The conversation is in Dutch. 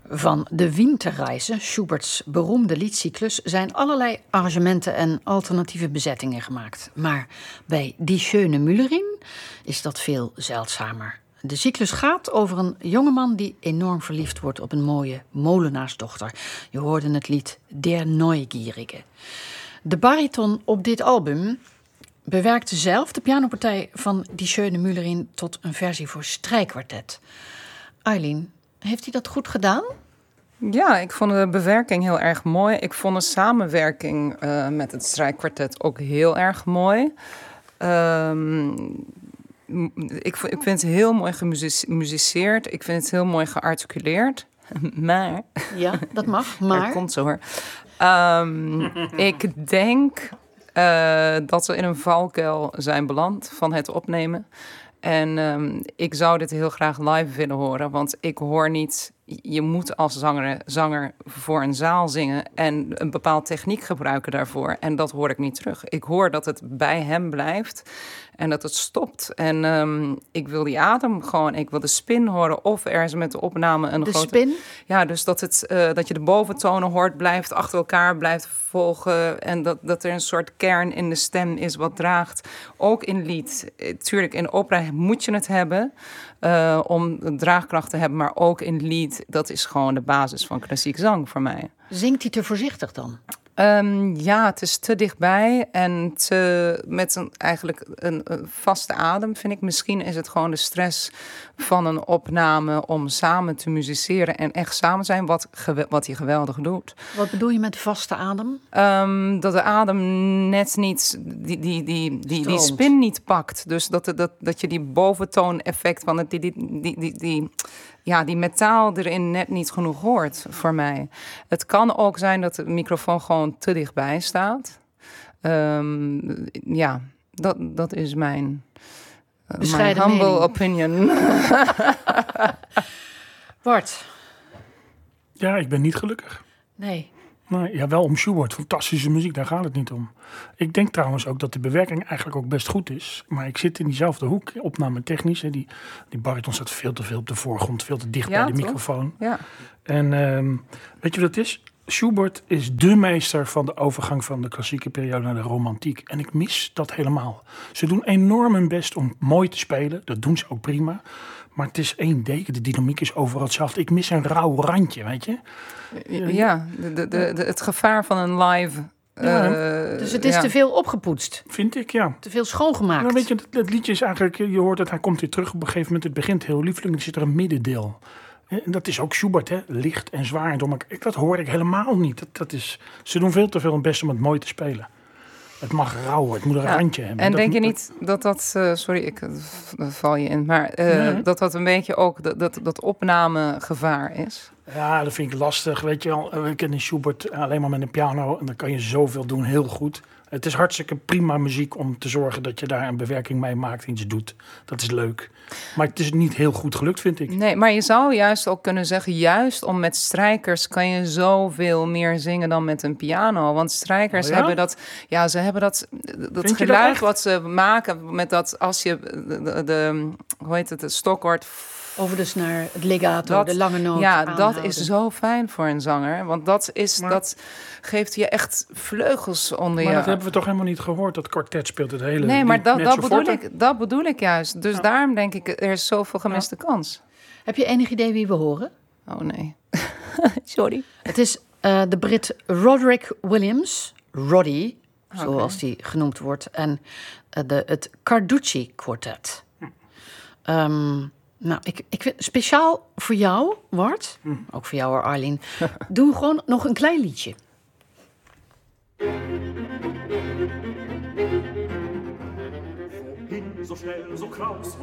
Van de Winterreise, Schuberts beroemde liedcyclus, zijn allerlei arrangementen en alternatieve bezettingen gemaakt. Maar bij Die Schöne Müllerin is dat veel zeldzamer. De cyclus gaat over een jongeman die enorm verliefd wordt op een mooie molenaarsdochter. Je hoorde het lied Der Neugierige. De bariton op dit album bewerkte zelf de pianopartij van Die Schöne Müllerin tot een versie voor strijkkwartet. Aylin, heeft hij dat goed gedaan? Ja, ik vond de bewerking heel erg mooi. Ik vond de samenwerking met het strijkkwartet ook heel erg mooi. Ik vind het heel mooi gemusiceerd. Ik vind het heel mooi gearticuleerd. Maar... Ja, dat mag, maar... Dat komt zo hoor. Ik denk dat ze in een valkuil zijn beland van het opnemen. En ik zou dit heel graag live willen horen. Want ik hoor niet... Je moet als zanger voor een zaal zingen en een bepaalde techniek gebruiken daarvoor. En dat hoor ik niet terug. Ik hoor dat het bij hem blijft en dat het stopt. En ik wil die adem gewoon, ik wil de spin horen. Of er is met de opname een grote... spin? Ja, dus dat je de boventonen hoort, blijft achter elkaar, blijft volgen. En dat er een soort kern in de stem is wat draagt. Ook in lied. Tuurlijk, in opera moet je het hebben om draagkracht te hebben. Maar ook in lied. Dat is gewoon de basis van klassiek zang voor mij. Zingt hij te voorzichtig dan? Ja, het is te dichtbij en met een vaste adem, vind ik. Misschien is het gewoon de stress van een opname om samen te musiceren en echt samen zijn, wat hij geweldig doet. Wat bedoel je met vaste adem? Dat de adem net niet, die spin niet pakt. Dus dat je die boventoon-effect van het, die metaal erin net niet genoeg hoort voor mij. Het kan ook zijn dat de microfoon gewoon te dichtbij staat. Dat is mijn humble mening. Opinion. Bart? Ja, ik ben niet gelukkig. Nee. Nee, ja, wel om Schubert. Fantastische muziek, daar gaat het niet om. Ik denk trouwens ook dat de bewerking eigenlijk ook best goed is. Maar ik zit in diezelfde hoek, opname technisch. Die bariton staat veel te veel op de voorgrond, veel te dicht bij de microfoon. Ja. En weet je wat het is? Schubert is dé meester van de overgang van de klassieke periode naar de romantiek. En ik mis dat helemaal. Ze doen enorm hun best om mooi te spelen. Dat doen ze ook prima. Maar het is één deken. De dynamiek is overal hetzelfde. Ik mis een rauw randje, weet je? Ja, het gevaar van een live... Dus het is te veel opgepoetst. Vind ik, ja. Te veel schoongemaakt. Nou, weet je, het liedje is eigenlijk... Je hoort dat hij komt weer terug op een gegeven moment. Het begint heel liefelijk. Er zit er een middendeel. En dat is ook Schubert, hè? Licht en zwaar en door elkaar. Dat hoor ik helemaal niet. Ze doen veel te veel hun best om het mooi te spelen. Het mag rauw, het moet een randje hebben. En denk je niet dat sorry, ik val je in, maar dat een beetje ook dat opnamegevaar is? Ja, dat vind ik lastig. Weet je wel, we kennen Schubert alleen maar met een piano en dan kan je zoveel doen, heel goed. Het is hartstikke prima muziek om te zorgen dat je daar een bewerking mee maakt en iets doet. Dat is leuk. Maar het is niet heel goed gelukt, vind ik. Nee, maar je zou juist ook kunnen zeggen, juist om met strijkers kan je zoveel meer zingen dan met een piano. Want strijkers hebben dat, ja, ze hebben dat geluid wat ze maken met dat als je hoe heet het, het stokwoord. Over de snaar, het legato, de lange noot. Ja, dat is zo fijn voor een zanger. Want dat geeft je echt vleugels onder je. Maar dat hebben we toch helemaal niet gehoord. Dat kwartet speelt het hele... Nee, maar dat bedoel ik juist. Dus daarom denk ik, er is zoveel gemiste kans. Heb je enig idee wie we horen? Oh nee. Sorry. Het is de Brit Roderick Williams. Roddy, zoals die genoemd wordt. En het Carducci Quartet. Nou, ik vind speciaal voor jou, Wart, ook voor jou hoor, Aylin, doen we gewoon nog een klein liedje. Wohin so schnell, so kraus,